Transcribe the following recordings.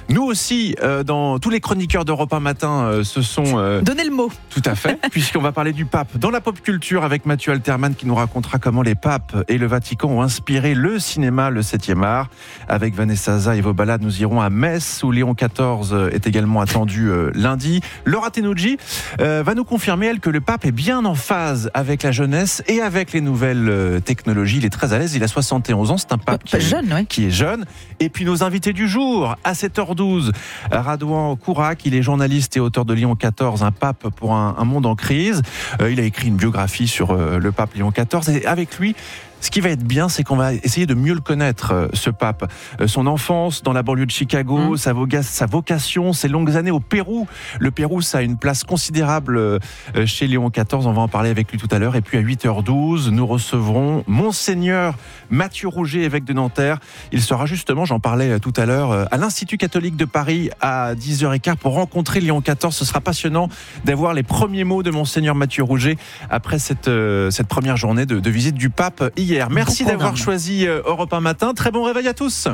Nous aussi, dans tous les chroniqueurs d'Europe 1 Matin se sont... Donnez le mot. Tout à fait, puisqu'on va parler du pape dans la pop culture avec Mathieu Alterman qui nous racontera comment les papes et le Vatican ont inspiré le cinéma, le 7e art. Avec Vanessa Zah et vos balades, nous irons à Metz où Léon XIV est également attendu lundi. Laura Tenucci va nous confirmer, elle, que le pape est bien en phase avec la jeunesse et avec les nouvelles technologies. Il est très à l'aise, il a 71 ans, c'est un pape qui est jeune. Et puis nos invités du jour, à 7h12, Radouan Kourac, il est journaliste et auteur de Léon XIV, un pape pour un monde en crise. Il a écrit une biographie sur le pape Léon XIV et avec lui, ce qui va être bien, c'est qu'on va essayer de mieux le connaître, ce pape. Son enfance dans la banlieue de Chicago, sa vocation, ses longues années au Pérou. Le Pérou, ça a une place considérable chez Léon XIV. On va en parler avec lui tout à l'heure. Et puis à 8h12, nous recevrons Monseigneur Mathieu Rouget, évêque de Nanterre. Il sera justement, j'en parlais tout à l'heure, à l'Institut catholique de Paris à 10h15 pour rencontrer Léon XIV. Ce sera passionnant d'avoir les premiers mots de Monseigneur Mathieu Rouget après cette première journée de visite du pape hier. Merci d'avoir choisi Europe 1 Matin. Très bon réveil à tous.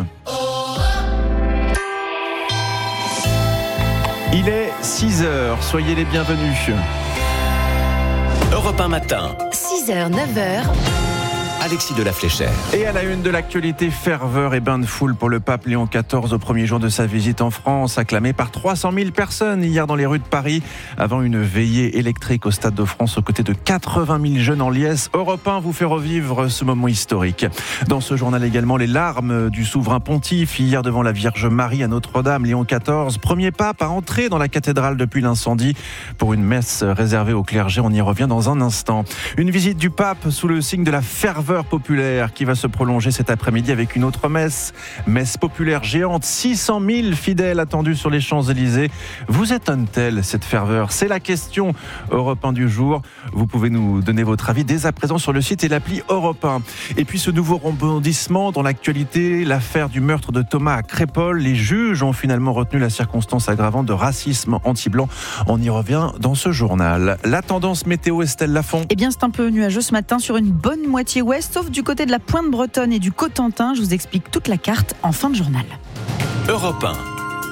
Il est 6h. Soyez les bienvenus. Europe 1 Matin. 6h, 9h. Alexis de la Fléchère. Et à la une de l'actualité, ferveur et bain de foule pour le pape Léon XIV au premier jour de sa visite en France, acclamé par 300 000 personnes hier dans les rues de Paris, avant une veillée électrique au Stade de France aux côtés de 80 000 jeunes en liesse. Europe 1 vous fait revivre ce moment historique. Dans ce journal également, les larmes du souverain pontife hier devant la Vierge Marie à Notre-Dame. Léon XIV, premier pape à entrer dans la cathédrale depuis l'incendie pour une messe réservée au clergé. On y revient dans un instant. Une visite du pape sous le signe de la ferveur populaire qui va se prolonger cet après-midi avec une autre messe populaire géante, 600 000 fidèles attendus sur les Champs-Élysées. Vous étonne-t-elle cette ferveur? C'est la question Europe 1 du jour. Vous pouvez nous donner votre avis dès à présent sur le site et l'appli Europe 1. Et puis ce nouveau rebondissement dans l'actualité, l'affaire du meurtre de Thomas à Crépol. Les juges ont finalement retenu la circonstance aggravante de racisme anti-blanc. On y revient dans ce journal. La tendance météo, Estelle Lafont. Eh bien, c'est un peu nuageux ce matin sur une bonne moitié ouest, sauf du côté de la Pointe Bretonne et du Cotentin. Je vous explique toute la carte en fin de journal. Europe 1.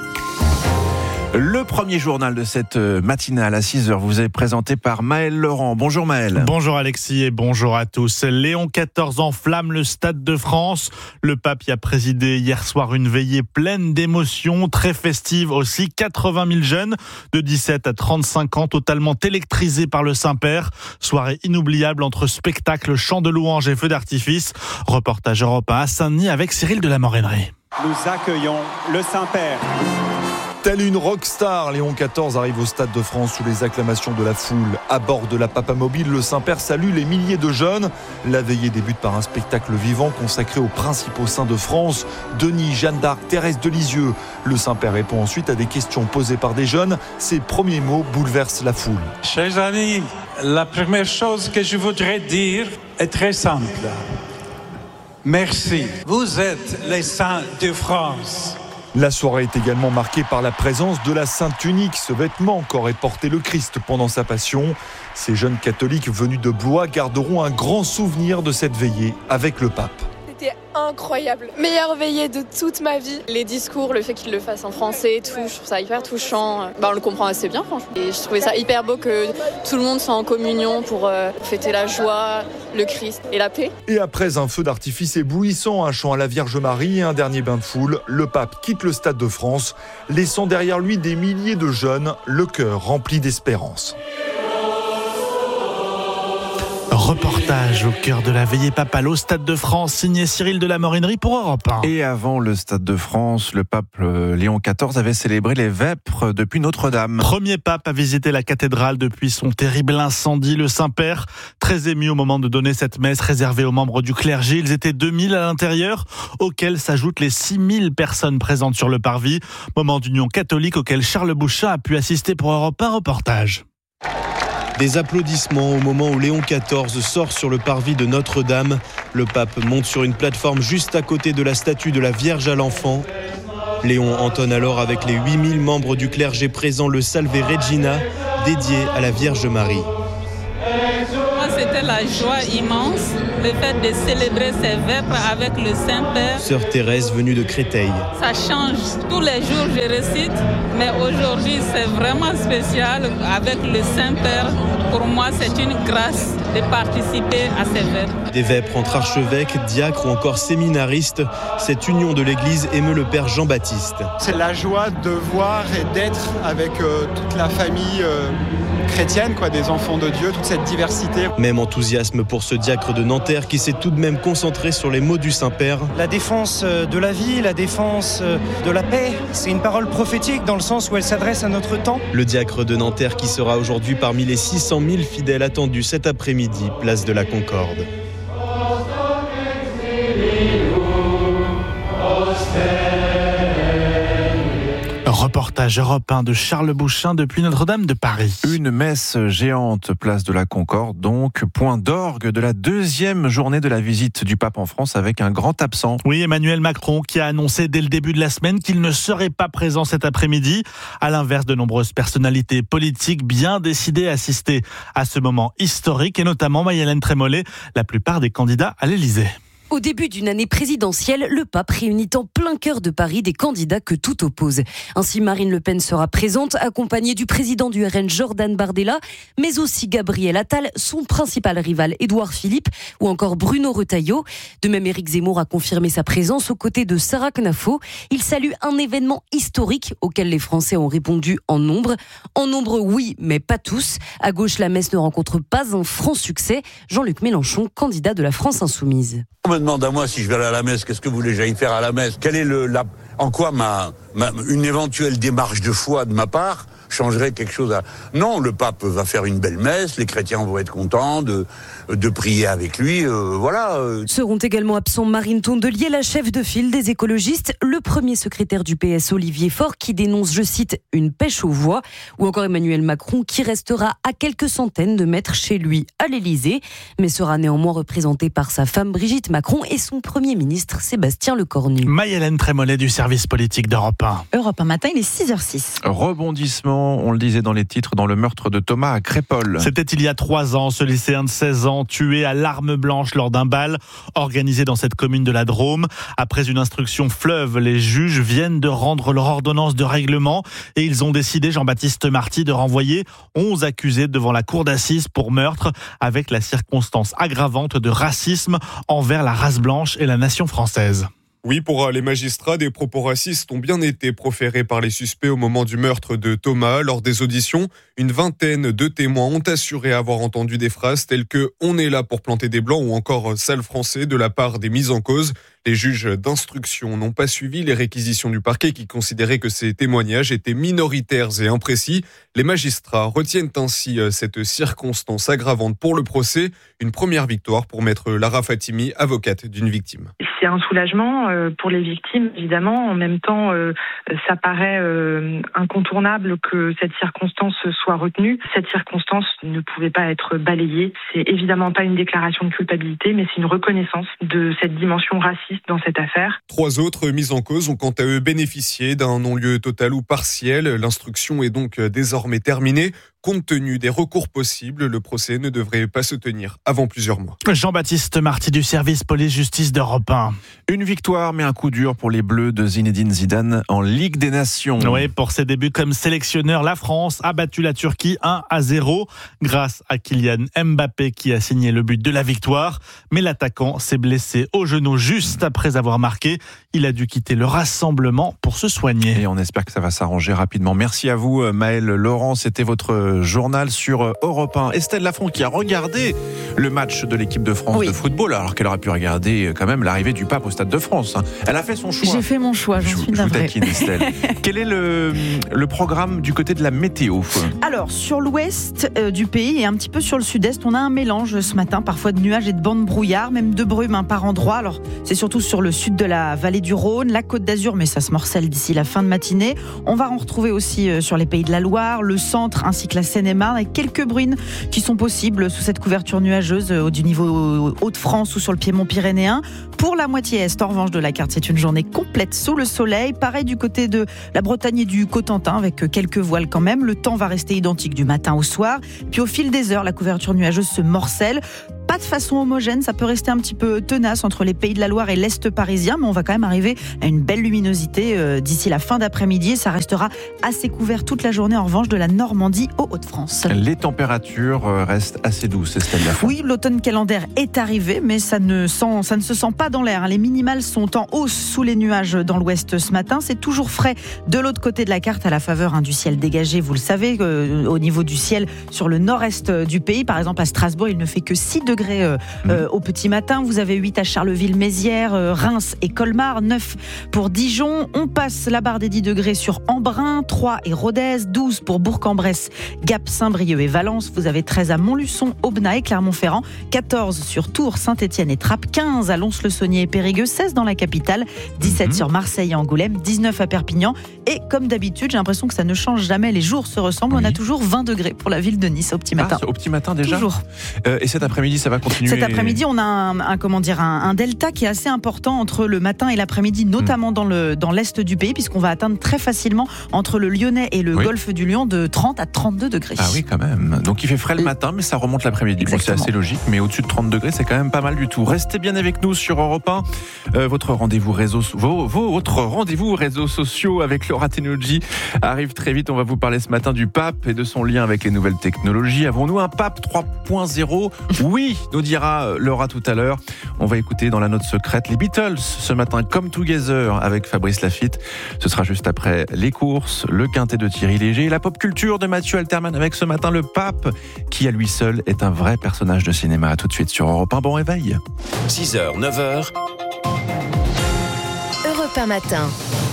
Le premier journal de cette matinale à 6h vous est présenté par Maël Laurent. Bonjour Maël. Bonjour Alexis et bonjour à tous. Léon XIV enflamme le Stade de France. Le pape y a présidé hier soir une veillée pleine d'émotions, très festive aussi. 80 000 jeunes de 17 à 35 ans totalement électrisés par le Saint-Père. Soirée inoubliable entre spectacles, chants de louanges et feux d'artifice. Reportage Europe 1 à Saint-Denis avec Cyril de la Morennerie. Nous accueillons le Saint-Père. Tel une rockstar, Léon XIV arrive au Stade de France sous les acclamations de la foule. À bord de la Papamobile, le Saint-Père salue les milliers de jeunes. La veillée débute par un spectacle vivant consacré aux principaux saints de France, Denis, Jeanne d'Arc, Thérèse de Lisieux. Le Saint-Père répond ensuite à des questions posées par des jeunes. Ses premiers mots bouleversent la foule. Chers amis, la première chose que je voudrais dire est très simple. Merci. Vous êtes les saints de France. La soirée est également marquée par la présence de la Sainte Tunique, ce vêtement qu'aurait porté le Christ pendant sa passion. Ces jeunes catholiques venus de Blois garderont un grand souvenir de cette veillée avec le pape. C'était incroyable. Meilleure veillée de toute ma vie. Les discours, le fait qu'il le fasse en français et tout, je trouve ça hyper touchant. On le comprend assez bien, franchement. Et je trouvais ça hyper beau que tout le monde soit en communion pour fêter la joie, le Christ et la paix. Et après un feu d'artifice éblouissant, un chant à la Vierge Marie et un dernier bain de foule, le pape quitte le Stade de France, laissant derrière lui des milliers de jeunes, le cœur rempli d'espérance. Reportage au cœur de la veillée papale au Stade de France, signé Cyril de la Morennerie pour Europe 1. Et avant le Stade de France, le pape Léon XIV avait célébré les vêpres depuis Notre-Dame. Premier pape à visiter la cathédrale depuis son terrible incendie, le Saint-Père. Très ému au moment de donner cette messe réservée aux membres du clergé. Ils étaient 2000 à l'intérieur, auxquels s'ajoutent les 6000 personnes présentes sur le parvis. Moment d'union catholique auquel Charles Bouchin a pu assister pour Europe 1 reportage. Des applaudissements au moment où Léon XIV sort sur le parvis de Notre-Dame. Le pape monte sur une plateforme juste à côté de la statue de la Vierge à l'Enfant. Léon entonne alors avec les 8000 membres du clergé présents le Salve Regina, dédié à la Vierge Marie. C'était la joie immense, le fait de célébrer ces vêpres avec le Saint-Père. Sœur Thérèse venue de Créteil. Ça change. Tous les jours je récite, mais aujourd'hui c'est vraiment spécial avec le Saint-Père. Pour moi c'est une grâce de participer à ces vêpres. Des vêpres entre archevêques, diacres ou encore séminaristes, cette union de l'Église émeut le Père Jean-Baptiste. C'est la joie de voir et d'être avec toute la famille chrétienne, des enfants de Dieu, toute cette diversité. Même enthousiasme pour ce diacre de Nanterre qui s'est tout de même concentré sur les mots du Saint-Père. La défense de la vie, la défense de la paix, c'est une parole prophétique dans le sens où elle s'adresse à notre temps. Le diacre de Nanterre qui sera aujourd'hui parmi les 600 000 fidèles attendus cet après-midi, place de la Concorde. Reportage Europe 1 de Charles Bouchin depuis Notre-Dame de Paris. Une messe géante, place de la Concorde, donc point d'orgue de la deuxième journée de la visite du pape en France avec un grand absent. Oui, Emmanuel Macron qui a annoncé dès le début de la semaine qu'il ne serait pas présent cet après-midi, à l'inverse de nombreuses personnalités politiques bien décidées à assister à ce moment historique et notamment Marie-Hélène Trémollet, la plupart des candidats à l'Élysée. Au début d'une année présidentielle, le pape réunit en plein cœur de Paris des candidats que tout oppose. Ainsi, Marine Le Pen sera présente, accompagnée du président du RN Jordan Bardella, mais aussi Gabriel Attal, son principal rival Édouard Philippe, ou encore Bruno Retailleau. De même, Éric Zemmour a confirmé sa présence aux côtés de Sarah Knafo. Il salue un événement historique auquel les Français ont répondu en nombre. En nombre, oui, mais pas tous. À gauche, la messe ne rencontre pas un franc succès. Jean-Luc Mélenchon, candidat de la France Insoumise. On me demande à moi si je vais aller à la messe, qu'est-ce que vous voulez que j'aille faire à la messe? Quelle est en quoi une éventuelle démarche de foi de ma part changerait quelque chose à... Non, le pape va faire une belle messe, les chrétiens vont être contents de prier avec lui, voilà. Seront également absents Marine Tondelier, la chef de file des écologistes, le premier secrétaire du PS Olivier Faure qui dénonce, je cite, une pêche aux voix, ou encore Emmanuel Macron qui restera à quelques centaines de mètres chez lui à l'Élysée, mais sera néanmoins représenté par sa femme Brigitte Macron et son premier ministre Sébastien Lecornu. Marie-Hélène Trémollet du service politique d'Europe 1. Europe 1 matin, il est 6h06. Rebondissement, on le disait dans les titres, dans le meurtre de Thomas à Crépol. C'était il y a 3 ans, ce lycéen de 16 ans tué à l'arme blanche lors d'un bal organisé dans cette commune de la Drôme. Après une instruction fleuve, les juges viennent de rendre leur ordonnance de règlement et ils ont décidé, Jean-Baptiste Marty, de renvoyer 11 accusés devant la cour d'assises pour meurtre avec la circonstance aggravante de racisme envers la race blanche et la nation française. Oui, pour les magistrats, des propos racistes ont bien été proférés par les suspects au moment du meurtre de Thomas. Lors des auditions, une vingtaine de témoins ont assuré avoir entendu des phrases telles que « on est là pour planter des blancs » ou encore « sale français » de la part des mises en cause. Les juges d'instruction n'ont pas suivi les réquisitions du parquet qui considérait que ces témoignages étaient minoritaires et imprécis. Les magistrats retiennent ainsi cette circonstance aggravante pour le procès. Une première victoire pour maître Lara Fatimi, avocate d'une victime. C'est un soulagement pour les victimes, évidemment. En même temps, ça paraît incontournable que cette circonstance soit retenue. Cette circonstance ne pouvait pas être balayée. C'est évidemment pas une déclaration de culpabilité, mais c'est une reconnaissance de cette dimension raciste dans cette affaire. 3 autres mises en cause ont quant à eux bénéficié d'un non-lieu total ou partiel. L'instruction est donc désormais terminée. Compte tenu des recours possibles, le procès ne devrait pas se tenir avant plusieurs mois. Jean-Baptiste Marty du service police-justice d'Europe 1. Une victoire, mais un coup dur pour les Bleus de Zinedine Zidane en Ligue des Nations. Oui, pour ses débuts comme sélectionneur, la France a battu la Turquie 1-0 grâce à Kylian Mbappé qui a signé le but de la victoire. Mais l'attaquant s'est blessé au genou juste après avoir marqué. Il a dû quitter le rassemblement pour se soigner. Et on espère que ça va s'arranger rapidement. Merci à vous, Maëlle Laurent. C'était votre journal sur Europe 1. Estelle Lafont qui a regardé le match de l'équipe de France de football, alors qu'elle aurait pu regarder quand même l'arrivée du pape au Stade de France. Elle a fait son choix. J'ai fait mon choix, j'en suis navrée. Je vous taquine, Estelle. Quel est le programme du côté de la météo ? Alors, sur l'ouest du pays et un petit peu sur le sud-est, on a un mélange ce matin, parfois de nuages et de bandes brouillard, même de brume par endroits. Alors, c'est surtout sur le sud de la vallée du Rhône, la Côte d'Azur, mais ça se morcelle d'ici la fin de matinée. On va en retrouver aussi sur les pays de la Loire, le centre ainsi que la Seine-et-Marne, avec quelques bruines qui sont possibles sous cette couverture nuageuse du niveau Hauts-de-France ou sur le piémont pyrénéen. Pour la moitié est, en revanche, de la carte, c'est une journée complète sous le soleil. Pareil du côté de la Bretagne et du Cotentin, avec quelques voiles quand même. Le temps va rester identique du matin au soir. Puis au fil des heures, la couverture nuageuse se morcelle. pas de façon homogène, ça peut rester un petit peu tenace entre les Pays de la Loire et l'Est parisien, mais on va quand même arriver à une belle luminosité d'ici la fin d'après-midi. Ça restera assez couvert toute la journée, en revanche, de la Normandie aux Hauts-de-France. Les températures restent assez douces, Estelle Lafont. Oui, l'automne calendaire est arrivé, mais ça ne se sent pas dans l'air. Les minimales sont en hausse sous les nuages dans l'ouest ce matin. C'est toujours frais de l'autre côté de la carte, à la faveur du ciel dégagé. Vous le savez, au niveau du ciel sur le nord-est du pays, par exemple à Strasbourg, il ne fait que 6 degrés au petit matin. Vous avez 8 à Charleville-Mézières, Reims et Colmar, 9 pour Dijon. On passe la barre des 10 degrés sur Embrun, 3 et Rodez, 12 pour Bourg-en-Bresse, Gap, Saint-Brieuc et Valence. Vous avez 13 à Montluçon, Aubenas et Clermont-Ferrand, 14 sur Tours, Saint-Étienne et Trappes, 15 à Lons-le-Saunier et Périgueux, 16 dans la capitale, 17 sur Marseille et Angoulême, 19 à Perpignan. Et comme d'habitude, j'ai l'impression que ça ne change jamais, les jours se ressemblent. On a toujours 20 degrés pour la ville de Nice au petit matin. Au petit matin déjà. Toujours. Et cet après-midi, ça va continuer. Cet après-midi, on a un delta qui est assez important entre le matin et l'après-midi, notamment dans l'est du pays, puisqu'on va atteindre très facilement entre le Lyonnais et le golfe du Lion de 30 à 32 degrés. Ah oui, quand même. Donc il fait frais le matin, mais ça remonte l'après-midi. Bon, c'est assez logique, mais au-dessus de 30 degrés, c'est quand même pas mal du tout. Restez bien avec nous sur Europe 1. Votre rendez-vous réseaux sociaux avec Laura Tenouji arrive très vite. On va vous parler ce matin du pape et de son lien avec les nouvelles technologies. Avons-nous un pape 3.0 ? Oui, nous dira Laura tout à l'heure. On va écouter dans la note secrète les Beatles ce matin, Come Together avec Fabrice Lafitte. Ce sera juste après les courses, le quintet de Thierry Léger et la pop culture de Mathieu Alterman avec ce matin le pape qui à lui seul est un vrai personnage de cinéma. À tout de suite sur Europe 1. Bon réveil. 6h, 9h. Europe 1 matin.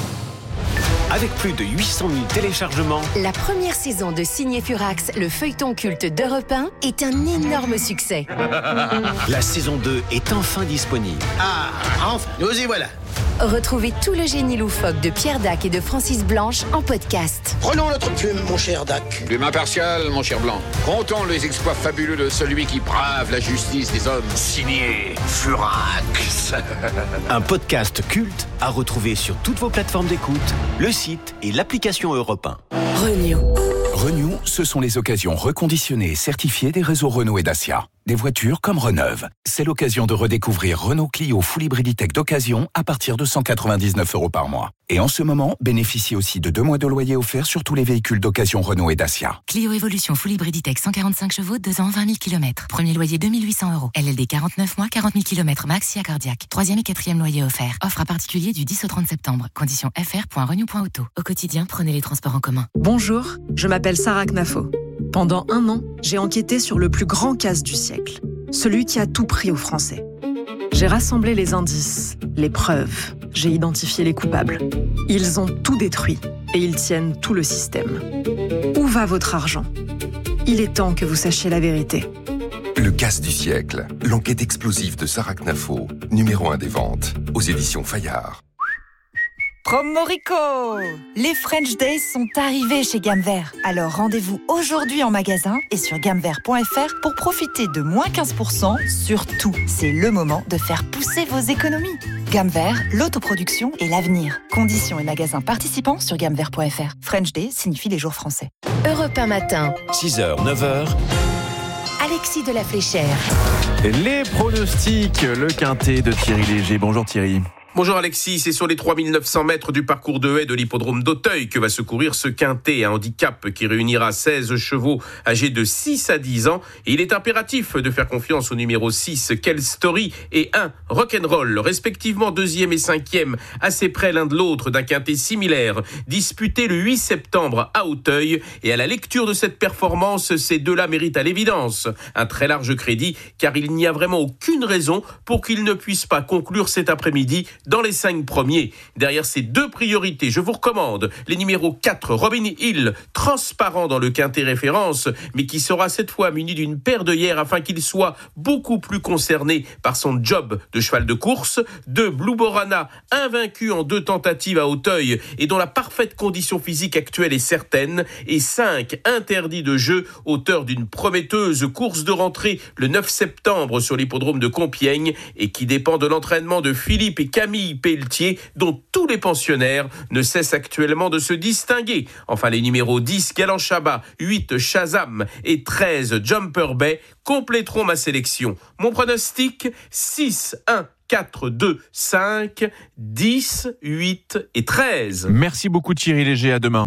Avec plus de 800 000 téléchargements, La première saison de Signé Furax, le feuilleton culte d'Europe 1, est un énorme succès. la saison 2 est enfin disponible. Ah, enfin, nous y voilà. Retrouvez tout le génie loufoque de Pierre Dac et de Francis Blanche en podcast. Prenons notre plume, mon cher Dac. Plume impartiale, mon cher Blanc. Comptons les exploits fabuleux de celui qui brave la justice des hommes. Signé Furax. Un podcast culte à retrouver sur toutes vos plateformes d'écoute, le site et l'application Europe 1. Renew. Renew, ce sont les occasions reconditionnées et certifiées des réseaux Renault et Dacia. Des voitures comme Reneuve. C'est l'occasion de redécouvrir Renault Clio Full Hybrid E-Tech d'occasion à partir de 199 € par mois. Et en ce moment, bénéficiez aussi de 2 mois de loyer offerts sur tous les véhicules d'occasion Renault et Dacia. Clio Evolution Full Hybrid E-Tech 145 chevaux, 2 ans, 20 000 km. Premier loyer 2 800 €. LLD 49 mois, 40 000 km max, si cardiaque. 3e et 4e loyer offert. Offre à particulier du 10 au 30 septembre. Conditions fr.renew.auto. Au quotidien, prenez les transports en commun. Bonjour, je m'appelle Sarah Knafo. Pendant 1 an, j'ai enquêté sur le plus grand casse du siècle. Celui qui a tout pris aux Français. J'ai rassemblé les indices, les preuves. J'ai identifié les coupables. Ils ont tout détruit et ils tiennent tout le système. Où va votre argent ? Il est temps que vous sachiez la vérité. Le casse du siècle, l'enquête explosive de Sarah Knafo, numéro 1 des ventes, aux éditions Fayard. Promo Rico! Les French Days sont arrivés chez Gamme Vert. Alors rendez-vous aujourd'hui en magasin et sur gammevert.fr pour profiter de moins 15% sur tout. C'est le moment de faire pousser vos économies. Gamme Vert, l'autoproduction et l'avenir. Conditions et magasins participants sur gammevert.fr. French Day signifie les jours français. Europe 1 matin. 6h, 9h. Alexis de la Fléchère. Les pronostics, le quintet de Thierry Léger. Bonjour Thierry. Bonjour Alexis, c'est sur les 3900 mètres du parcours de haie de l'hippodrome d'Auteuil que va se courir ce quintet, un handicap qui réunira 16 chevaux âgés de 6 à 10 ans. Et il est impératif de faire confiance au numéro 6, Quelle Story, et 1, Rock'n'Roll, respectivement 2e et 5e, assez près l'un de l'autre d'un quintet similaire, disputé le 8 septembre à Auteuil. Et à la lecture de cette performance, ces deux-là méritent à l'évidence un très large crédit, car il n'y a vraiment aucune raison pour qu'ils ne puissent pas conclure cet après-midi dans les 5 premiers. Derrière ces 2 priorités, je vous recommande les numéros 4, Robin Hill, transparent dans le quintet référence, mais qui sera cette fois muni d'une paire d'œillères afin qu'il soit beaucoup plus concerné par son job de cheval de course. 2, Blue Borana, invaincu en 2 tentatives à Auteuil et dont la parfaite condition physique actuelle est certaine. Et 5, Interdit de jeu, auteur d'une prometteuse course de rentrée le 9 septembre sur l'hippodrome de Compiègne et qui dépend de l'entraînement de Philippe et Camille Camille Pelletier, dont tous les pensionnaires ne cessent actuellement de se distinguer. Enfin, les numéros 10, Galant Chabat, 8, Shazam et 13, Jumper Bay compléteront ma sélection. Mon pronostic, 6, 1, 4, 2, 5, 10, 8 et 13. Merci beaucoup Thierry Léger, à demain.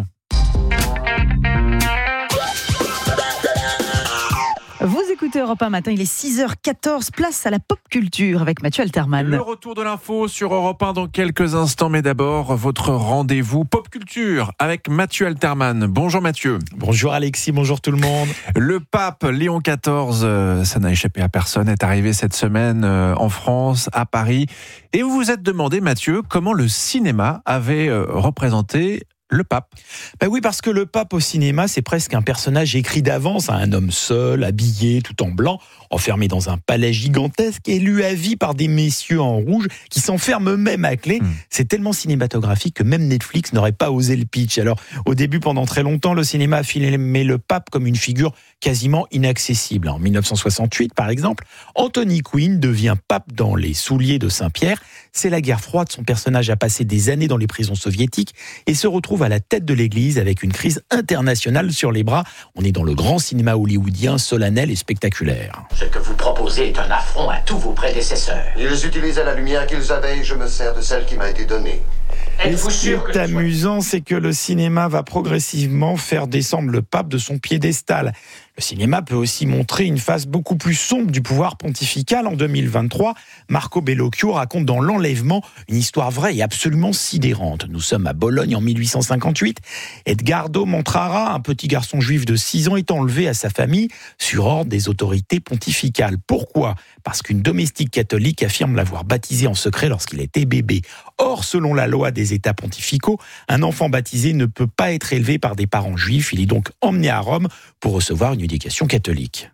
Vous écoutez Europe 1 matin, il est 6h14, place à la pop culture avec Mathieu Alterman. Le retour de l'info sur Europe 1 dans quelques instants, mais d'abord votre rendez-vous pop culture avec Mathieu Alterman. Bonjour Mathieu. Bonjour Alexis, bonjour tout le monde. Le pape Léon XIV, ça n'a échappé à personne, est arrivé cette semaine en France, à Paris. Et vous vous êtes demandé, Mathieu, comment le cinéma avait représenté le pape. Ben oui, parce que le pape au cinéma, c'est presque un personnage écrit d'avance, un homme seul, habillé, tout en blanc, enfermé dans un palais gigantesque, élu à vie par des messieurs en rouge qui s'enferment eux-mêmes à clé. C'est tellement cinématographique que même Netflix n'aurait pas osé le pitch. Alors, au début, pendant très longtemps, le cinéma a filmé le pape comme une figure quasiment inaccessible. En 1968, par exemple, Anthony Quinn devient pape dans Les Souliers de Saint-Pierre. C'est la guerre froide, son personnage a passé des années dans les prisons soviétiques et se retrouve à la tête de l'Église avec une crise internationale sur les bras. On est dans le grand cinéma hollywoodien solennel et spectaculaire. Ce que vous proposez est un affront à tous vos prédécesseurs. Ils utilisaient la lumière qu'ils avaient et je me sers de celle qui m'a été donnée. Et ce qui est amusant, c'est que le cinéma va progressivement faire descendre le pape de son piédestal. Le cinéma peut aussi montrer une face beaucoup plus sombre du pouvoir pontifical. En 2023, Marco Bellocchio raconte dans L'Enlèvement une histoire vraie et absolument sidérante. Nous sommes à Bologne en 1858. Edgardo Montrara, un petit garçon juif de 6 ans, est enlevé à sa famille sur ordre des autorités pontificales. Pourquoi ? Parce qu'une domestique catholique affirme l'avoir baptisé en secret lorsqu'il était bébé. Or, selon la loi des États pontificaux, un enfant baptisé ne peut pas être élevé par des parents juifs. Il est donc emmené à Rome pour recevoir une éducation catholique.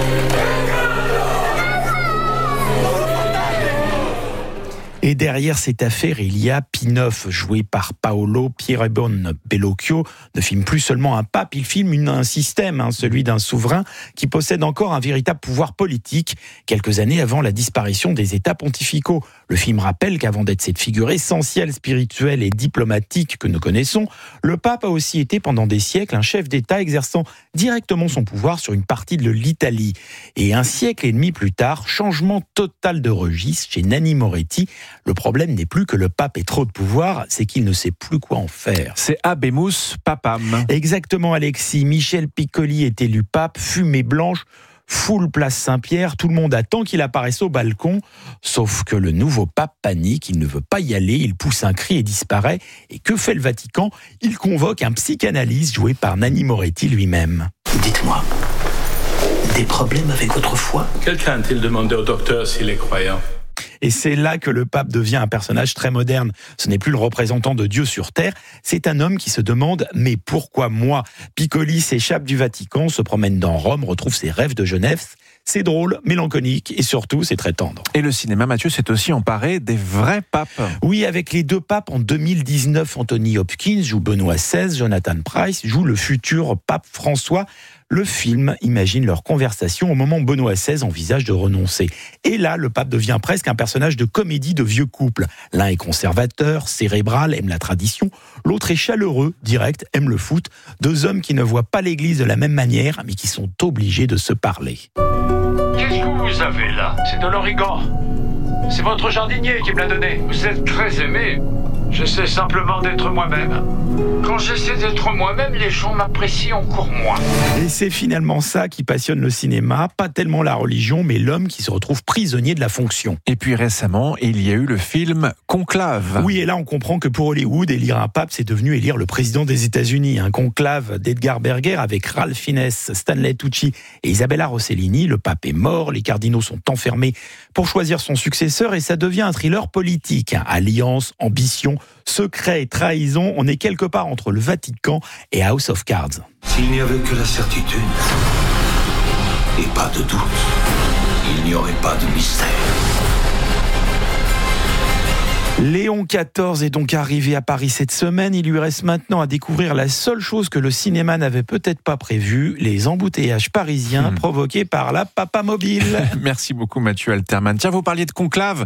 Et derrière cette affaire, il y a Pie IX, joué par Paolo Pieribone. Bellocchio ne filme plus seulement un pape, il filme un système, celui d'un souverain qui possède encore un véritable pouvoir politique, quelques années avant la disparition des États pontificaux. Le film rappelle qu'avant d'être cette figure essentielle, spirituelle et diplomatique que nous connaissons, le pape a aussi été pendant des siècles un chef d'État exerçant directement son pouvoir sur une partie de l'Italie. Et un siècle et demi plus tard, changement total de registre chez Nanni Moretti. Le problème n'est plus que le pape ait trop de pouvoir, c'est qu'il ne sait plus quoi en faire. C'est Habemus Papam. Exactement, Alexis. Michel Piccoli est élu pape, fumée blanche, foule place Saint-Pierre, tout le monde attend qu'il apparaisse au balcon, sauf que le nouveau pape panique, il ne veut pas y aller, il pousse un cri et disparaît. Et que fait le Vatican ? Il convoque un psychanalyste joué par Nanni Moretti lui-même. Dites-moi, des problèmes avec votre foi ? Quelqu'un a-t-il demandé au docteur s'il est croyant ? Et c'est là que le pape devient un personnage très moderne. Ce n'est plus le représentant de Dieu sur terre, c'est un homme qui se demande « Mais pourquoi moi ?» Piccoli s'échappe du Vatican, se promène dans Rome, retrouve ses rêves de jeunesse. C'est drôle, mélancolique et surtout, c'est très tendre. Et le cinéma, Mathieu, s'est aussi emparé des vrais papes. Oui, avec les deux papes en 2019, Anthony Hopkins joue Benoît XVI, Jonathan Pryce joue le futur pape François. Le film imagine leur conversation au moment où Benoît XVI envisage de renoncer. Et là, le pape devient presque un personnage de comédie de vieux couple. L'un est conservateur, cérébral, aime la tradition. L'autre est chaleureux, direct, aime le foot. Deux hommes qui ne voient pas l'Église de la même manière, mais qui sont obligés de se parler. Qu'est-ce que vous avez là ? C'est de l'origan. C'est votre jardinier qui me l'a donné. Vous êtes très aimé. J'essaie simplement d'être moi-même. Quand j'essaie d'être moi-même, les gens m'apprécient encore moins. Et c'est finalement ça qui passionne le cinéma, pas tellement la religion, mais l'homme qui se retrouve prisonnier de la fonction. Et puis récemment, il y a eu le film Conclave. Oui, et là on comprend que pour Hollywood, élire un pape, c'est devenu élire le président des États-Unis. Un conclave d'Edgar Berger avec Ralph Fiennes, Stanley Tucci et Isabella Rossellini. Le pape est mort, les cardinaux sont enfermés pour choisir son successeur et ça devient un thriller politique. Alliance, ambition, secret et trahison, on est quelque part entre le Vatican et House of Cards. S'il n'y avait que la certitude et pas de doute, il n'y aurait pas de mystère. Léon XIV est donc arrivé à Paris cette semaine. Il lui reste maintenant à découvrir la seule chose que le cinéma n'avait peut-être pas prévue, les embouteillages parisiens provoqués par la papamobile. Merci beaucoup Mathieu Alterman. Tiens, vous parliez de conclave.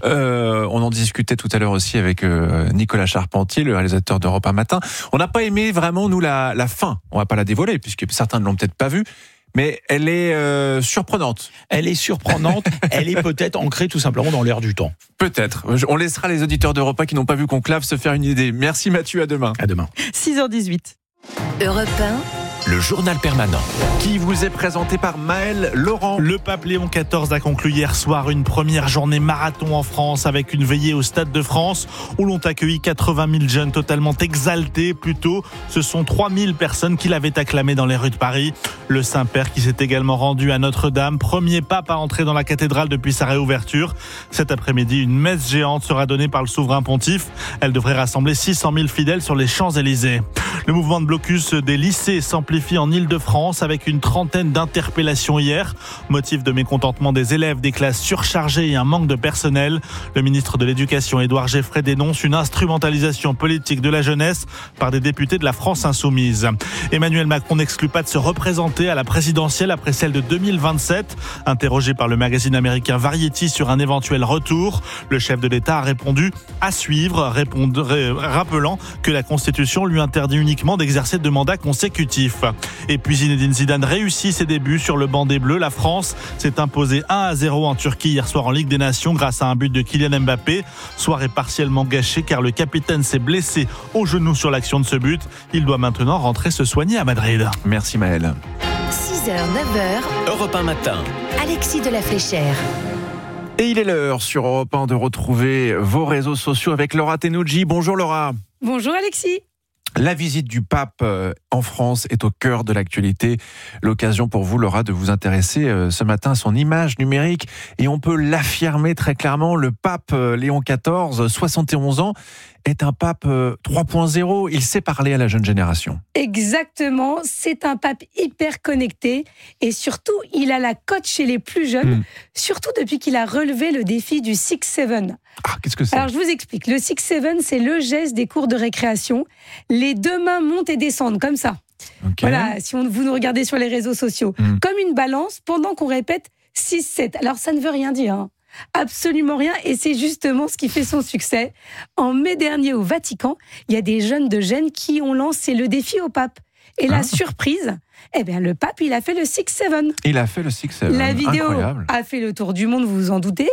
On en discutait tout à l'heure aussi avec Nicolas Charpentier, le réalisateur d'Europe 1 Matin. On n'a pas aimé vraiment, nous, la fin. On va pas la dévoiler, puisque certains ne l'ont peut-être pas vue. Mais elle est surprenante. Elle est surprenante. Elle est peut-être ancrée tout simplement dans l'air du temps. Peut-être. On laissera les auditeurs d'Europe 1 qui n'ont pas vu Conclave se faire une idée. Merci Mathieu, à demain. À demain. 6h18. Europe 1. Le journal permanent. Qui vous est présenté par Maël Laurent. Le pape Léon XIV a conclu hier soir une première journée marathon en France avec une veillée au Stade de France où l'ont accueilli 80 000 jeunes totalement exaltés. Plutôt, ce sont 3 000 personnes qui l'avaient acclamé dans les rues de Paris. Le Saint-Père qui s'est également rendu à Notre-Dame, premier pape à entrer dans la cathédrale depuis sa réouverture. Cet après-midi, une messe géante sera donnée par le souverain pontife. Elle devrait rassembler 600 000 fidèles sur les Champs-Élysées. Le mouvement de blocus des lycées s'amplifie en Ile-de-France avec une trentaine d'interpellations hier. Motif de mécontentement des élèves, des classes surchargées et un manque de personnel. Le ministre de l'Éducation, Édouard Geffray, dénonce une instrumentalisation politique de la jeunesse par des députés de la France insoumise. Emmanuel Macron n'exclut pas de se représenter à la présidentielle après celle de 2027. Interrogé par le magazine américain Variety sur un éventuel retour, le chef de l'État a répondu à suivre, rappelant que la Constitution lui interdit uniquement d'exercer 2 mandats consécutifs. Et puis Zinedine Zidane réussit ses débuts sur le banc des Bleus. La France s'est imposée 1-0 en Turquie hier soir en Ligue des Nations grâce à un but de Kylian Mbappé. Soirée partiellement gâchée car le capitaine s'est blessé au genou sur l'action de ce but. Il doit maintenant rentrer se soigner à Madrid. Merci Maël. 6h, 9h. Europe 1 Matin. Alexis de la Fléchère. Et il est l'heure sur Europe 1 de retrouver vos réseaux sociaux avec Laura Tenouji. Bonjour Laura. Bonjour Alexis. La visite du pape en France est au cœur de l'actualité. L'occasion pour vous, Laura, de vous intéresser ce matin à son image numérique. Et on peut l'affirmer très clairement, le pape Léon XIV, 71 ans, est un pape 3.0. Il sait parler à la jeune génération. Exactement, c'est un pape hyper connecté et surtout, il a la cote chez les plus jeunes, surtout depuis qu'il a relevé le défi du 6-7. Ah, qu'est-ce que c'est ? Alors, je vous explique. Le 6-7, c'est le geste des cours de récréation. Les 2 mains montent et descendent, comme ça. Okay. Voilà, si vous nous regardez sur les réseaux sociaux. Comme une balance, pendant qu'on répète 6-7. Alors, ça ne veut rien dire, hein. Absolument rien, et c'est justement ce qui fait son succès. En mai dernier au Vatican, il y a des jeunes de Gênes qui ont lancé le défi au pape. Et la surprise, le pape, il a fait le 6-7. Il a fait le 6-7. La vidéo Incroyable. A fait le tour du monde, vous vous en doutez.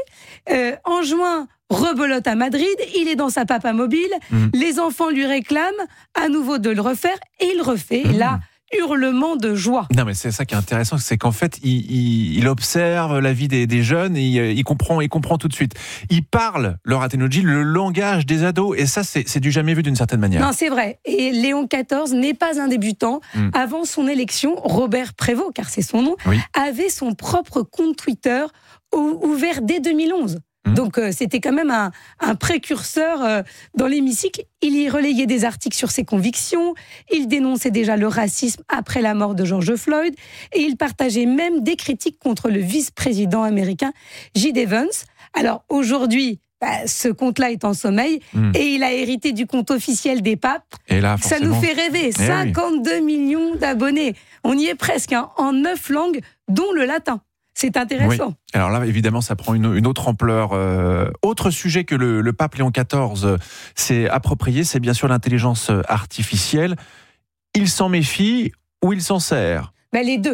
En juin, rebelote à Madrid, il est dans sa papamobile. Les enfants lui réclament à nouveau de le refaire, et il refait. Et là, hurlement de joie. Non, mais c'est ça qui est intéressant, c'est qu'en fait, il observe la vie des jeunes et il comprend tout de suite. Il parle, Laura Tenouji, le langage des ados, et ça, c'est du jamais vu d'une certaine manière. Non, c'est vrai. Et Léon XIV n'est pas un débutant. Avant son élection, Robert Prévost, car c'est son nom, avait son propre compte Twitter ouvert dès 2011. Donc c'était quand même un précurseur dans l'hémicycle. Il y relayait des articles sur ses convictions, il dénonçait déjà le racisme après la mort de George Floyd, et il partageait même des critiques contre le vice-président américain J.D. Vance. Alors aujourd'hui, ce compte-là est en sommeil, et il a hérité du compte officiel des papes. Et là, ça nous fait rêver, 52 millions d'abonnés. On y est presque, hein, en 9 langues, dont le latin. C'est intéressant. Oui. Alors là, évidemment, ça prend une autre ampleur. Autre sujet que le pape Léon XIV s'est approprié, c'est bien sûr l'intelligence artificielle. Il s'en méfie ou il s'en sert ? Les deux.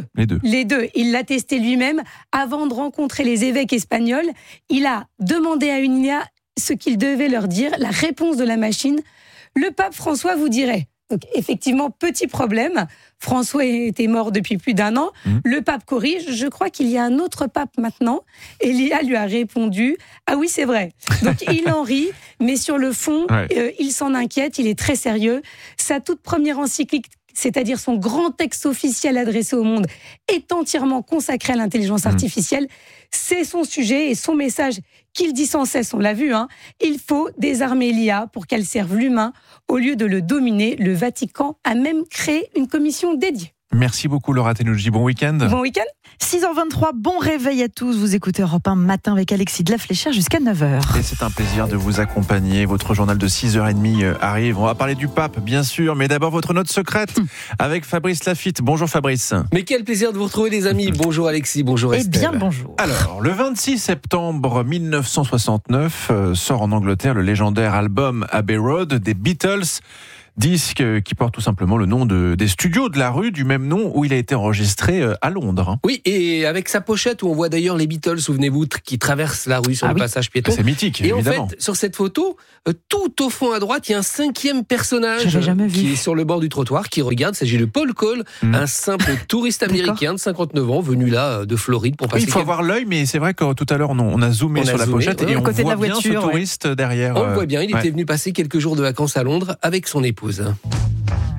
Il l'a testé lui-même. Avant de rencontrer les évêques espagnols, il a demandé à une IA ce qu'il devait leur dire, la réponse de la machine. Le pape François vous dirait... Donc effectivement, petit problème. François était mort depuis plus d'1 an. Le pape corrige. Je crois qu'il y a un autre pape maintenant. Et l'IA lui a répondu « Ah oui, c'est vrai ». Donc il en rit, mais sur le fond, il s'en inquiète, il est très sérieux. Sa toute première encyclique, c'est-à-dire son grand texte officiel adressé au monde, est entièrement consacré à l'intelligence artificielle. C'est son sujet et son message qu'il dit sans cesse, on l'a vu, hein. Il faut désarmer l'IA pour qu'elle serve l'humain au lieu de le dominer. Le Vatican a même créé une commission dédiée. Merci beaucoup Laura Tenouji, bon week-end. Bon week-end. 6h23, bon réveil à tous. Vous écoutez Europe 1 matin avec Alexis de la Fléchère jusqu'à 9h. Et c'est un plaisir de vous accompagner. Votre journal de 6h30 arrive. On va parler du pape, bien sûr, mais d'abord votre note secrète avec Fabrice Lafitte. Bonjour Fabrice. Mais quel plaisir de vous retrouver les amis. Bonjour Alexis, bonjour Estelle. Eh bien bonjour. Alors, le 26 septembre 1969 sort en Angleterre le légendaire album Abbey Road des Beatles. Disque qui porte tout simplement le nom des studios de la rue du même nom où il a été enregistré à Londres. Oui, et avec sa pochette où on voit d'ailleurs les Beatles, souvenez-vous, qui traversent la rue sur le passage piéton. C'est mythique, et évidemment. En fait, sur cette photo, tout au fond à droite, il y a un 5e personnage qui est sur le bord du trottoir, qui regarde. Il s'agit de Paul Cole, un simple touriste américain de 59 ans, venu là de Floride pour passer. Il faut avoir l'œil, mais c'est vrai que tout à l'heure, on a zoomé sur la pochette et on voit bien ce touriste derrière. On le voit bien, il était venu passer quelques jours de vacances à Londres avec son épouse.